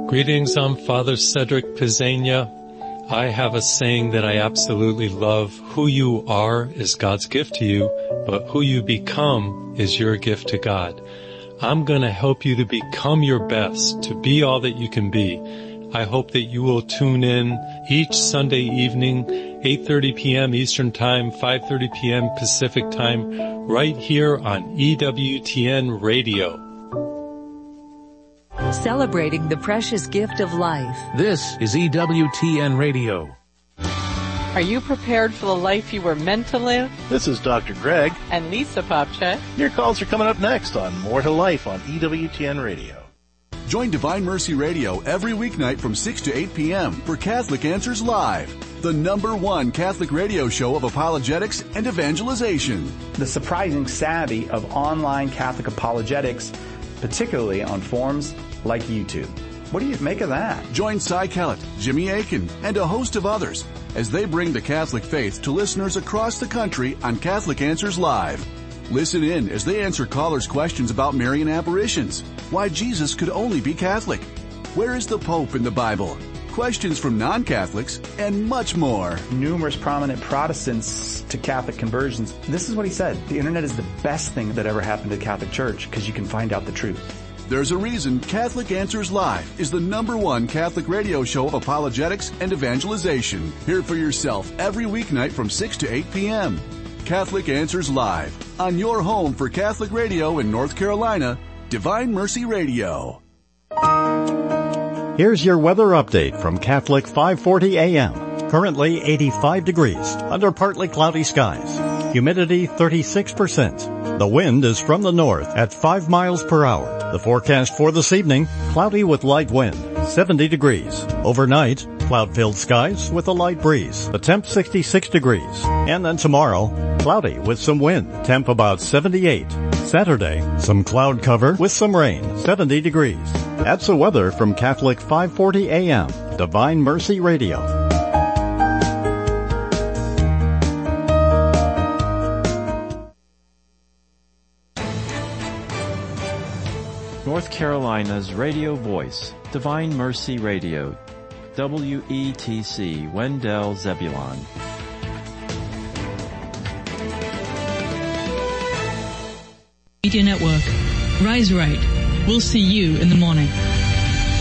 Greetings, I'm Father Cedric Pizzania. I have a saying that I absolutely love. Who you are is God's gift to you, but who you become is your gift to God. I'm going to help you to become your best, to be all that you can be. I hope that you will tune in each Sunday evening, 8:30 p.m. Eastern Time, 5:30 p.m. Pacific Time, right here on EWTN Radio. Celebrating the precious gift of life. This is EWTN Radio. Are you prepared for the life you were meant to live? This is Dr. Greg. And Lisa Popcak. Your calls are coming up next on More to Life on EWTN Radio. Join Divine Mercy Radio every weeknight from 6 to 8 p.m. for Catholic Answers Live, the #1 Catholic radio show of apologetics and evangelization. The surprising savvy of online Catholic apologetics, particularly on forums like YouTube. What do you make of that? Join Cy Kellett, Jimmy Akin, and a host of others as they bring the Catholic faith to listeners across the country on Catholic Answers Live. Listen in as they answer callers' questions about Marian apparitions, why Jesus could only be Catholic, where is the Pope in the Bible, questions from non-Catholics, and much more. Numerous prominent Protestants to Catholic conversions. This is what he said. The internet is the best thing that ever happened to the Catholic Church because you can find out the truth. There's a reason Catholic Answers Live is the #1 Catholic radio show of apologetics and evangelization. Hear it for yourself every weeknight from 6 to 8 p.m. Catholic Answers Live, on your home for Catholic radio in North Carolina, Divine Mercy Radio. Here's your weather update from Catholic 540 AM. Currently 85 degrees under partly cloudy skies. Humidity 36%. The wind is from the north at 5 miles per hour. The forecast for this evening, cloudy with light wind, 70 degrees. Overnight, cloud-filled skies with a light breeze. The temp 66 degrees. And then tomorrow, cloudy with some wind. Temp about 78. Saturday, some cloud cover with some rain, 70 degrees. That's the weather from Catholic 540 AM, Divine Mercy Radio. North Carolina's radio voice, Divine Mercy Radio, WETC, Wendell Zebulon. Media Network. Rise right. We'll see you in the morning.